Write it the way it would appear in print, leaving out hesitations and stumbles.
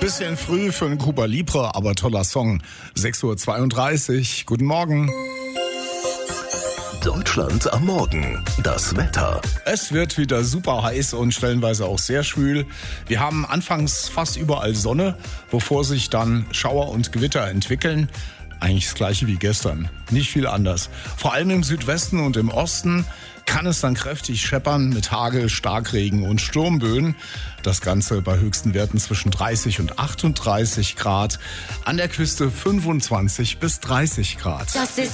Bisschen früh für einen Cuba Libre, aber toller Song. 6:32 Uhr. Guten Morgen. Deutschland am Morgen. Das Wetter. Es wird wieder super heiß und stellenweise auch sehr schwül. Wir haben anfangs fast überall Sonne, bevor sich dann Schauer und Gewitter entwickeln. Eigentlich das gleiche wie gestern. Nicht viel anders. Vor allem im Südwesten und im Osten kann es dann kräftig scheppern mit Hagel, Starkregen und Sturmböen. Das Ganze bei höchsten Werten zwischen 30 und 38 Grad. An der Küste 25 bis 30 Grad. Das ist